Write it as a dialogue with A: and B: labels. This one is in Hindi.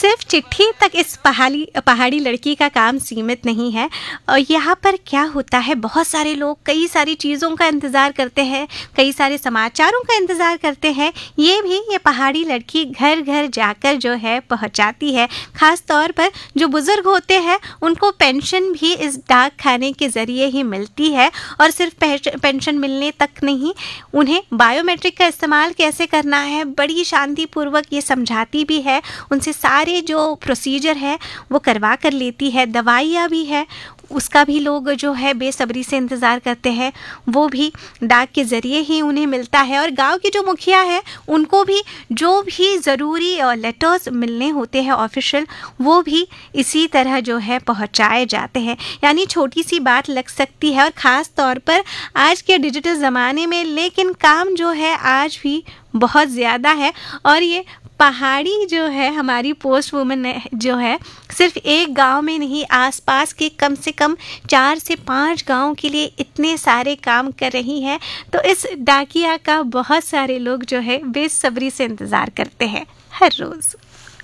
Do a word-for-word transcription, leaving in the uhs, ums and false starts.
A: सिर्फ चिट्ठी तक इस पहाड़ी पहाड़ी लड़की का काम सीमित नहीं है। और यहाँ पर क्या होता है, बहुत सारे लोग कई सारी चीज़ों का इंतज़ार करते हैं, कई सारे समाचारों का इंतज़ार करते हैं। ये भी ये पहाड़ी लड़की घर घर जाकर जो है पहुँचाती है। ख़ास तौर पर जो बुज़ुर्ग होते हैं उनको पेंशन भी इस डाक खाने के ज़रिए ही मिलती है। और सिर्फ पेंशन मिलने तक नहीं, उन्हें बायोमेट्रिक का इस्तेमाल कैसे करना है बड़ी शांतिपूर्वक ये समझाती भी है। उनसे सारे जो प्रोसीजर है वो करवा कर लेती है। दवाइयाँ भी है, उसका भी लोग जो है बेसब्री से इंतज़ार करते हैं, वो भी डाक के ज़रिए ही उन्हें मिलता है। और गांव की जो मुखिया है उनको भी जो भी ज़रूरी लेटर्स मिलने होते हैं ऑफिशियल, वो भी इसी तरह जो है पहुंचाए जाते हैं। यानी छोटी सी बात लग सकती है और ख़ास तौर पर आज के डिजिटल ज़माने में, लेकिन काम जो है आज भी बहुत ज़्यादा है। और ये पहाड़ी जो है हमारी पोस्ट वुमन जो है सिर्फ एक गांव में नहीं, आसपास के कम से कम चार से पाँच गांव के लिए इतने सारे काम कर रही हैं। तो इस डाकिया का बहुत सारे लोग जो है बेसब्री से इंतज़ार करते हैं हर रोज़।